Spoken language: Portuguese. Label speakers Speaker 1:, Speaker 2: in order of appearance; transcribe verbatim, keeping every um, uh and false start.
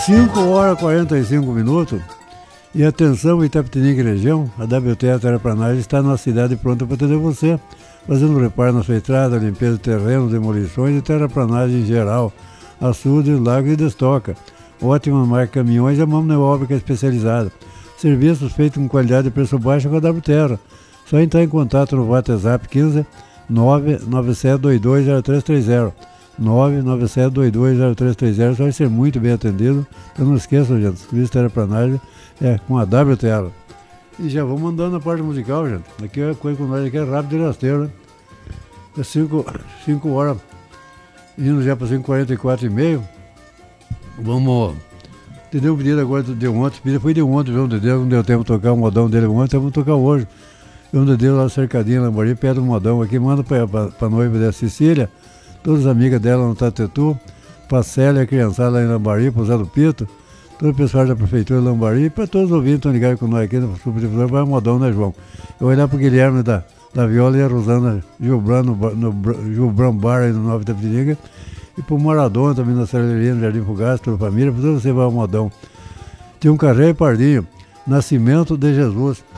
Speaker 1: cinco horas e quarenta e cinco minutos. E atenção, Itapetininga região, a W T A Terraplanagem está na cidade pronta para atender você, fazendo reparo na sua estrada, limpeza de terrenos, demolições e terraplanagem em geral, açudes, lagos e destoca. Ótima marca caminhões e a mão neóbrica especializada. Serviços feitos com qualidade e preço baixo com a W Terra. Só entrar em contato no WhatsApp quinze nove nove sete dois dois zero três três zero. nove nove sete dois dois zero três três zero, você vai ser muito bem atendido. Então não esqueçam, gente, serviço de terraplanagem é com a W T L. E já vamos mandando a parte musical, gente. Aqui é coisa com nós, aqui é rápido e rasteiro, né? É cinco horas, indo já para cinco e quarenta e quatro e meio. Vamos. Entendeu? O pedido agora de ontem, o pedido foi de ontem, João de Deus, não deu tempo de tocar o modão dele ontem, vamos tocar hoje. João de Deus lá cercadinho, Lambari, pede um modão aqui, manda para a noiva da Cecília, todas as amigas dela no Tatetu, para Célia, a criançada lá em Lambari, para o Zé do Pito, todo o pessoal da prefeitura de Lambari, para todos os ouvintes que estão ligados com nós aqui no subdifusor, vai um modão, né, João? Eu olhar para o Guilherme da, da Viola e a Rosana Gilbran, no, no Gilbran Bar aí no Nova Itapetininga, e para o Maradona também na Serralheria, no Jardim Fugaz, toda a família, para você vai um modão. Tinha um Carré e Pardinho, Nascimento de Jesus.